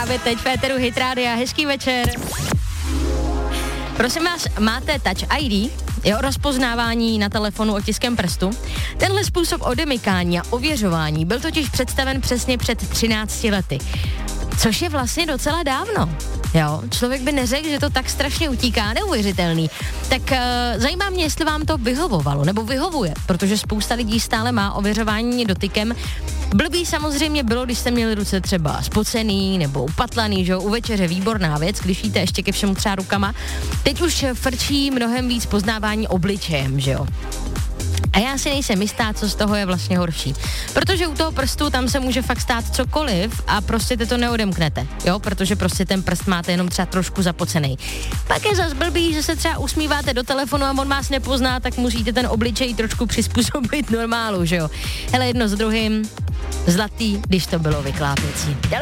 právě teď v éteru Hit Rádia. Hezký večer. Prosím vás, máte Touch ID? Jo, rozpoznávání na telefonu otiskem prstu. Tenhle způsob odemykání a ověřování byl totiž představen přesně před 13 lety. Což je vlastně docela dávno. Jo, člověk by neřekl, že to tak strašně utíká, neuvěřitelný. Tak zajímá mě, jestli vám to vyhovovalo, nebo vyhovuje, protože spousta lidí stále má ověřování dotykem. Blbý samozřejmě bylo, když jste měli ruce třeba spocený nebo upatlaný, že jo, u večeře výborná věc, když jíte ještě ke všemu třeba rukama. Teď už frčí mnohem víc poznávání obličejem, že jo. A já si nejsem jistá, co z toho je vlastně horší. Protože u toho prstu tam se může fakt stát cokoliv a prostě to neodemknete, jo, protože prostě ten prst máte jenom třeba trošku zapocený. Pak je zas blbý, že se třeba usmíváte do telefonu a on vás nepozná, tak musíte ten obličej trošku přizpůsobit normálu, že jo. Hele, jedno s druhým, zlatý, když to bylo vyklápěcí.